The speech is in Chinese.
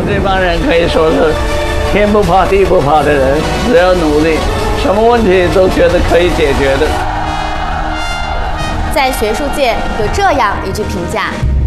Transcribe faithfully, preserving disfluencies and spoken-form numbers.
这帮人可以说是天不怕地不怕的人，只要努力，什么问题都觉得可以解决的。 在学术界有这样一句评价：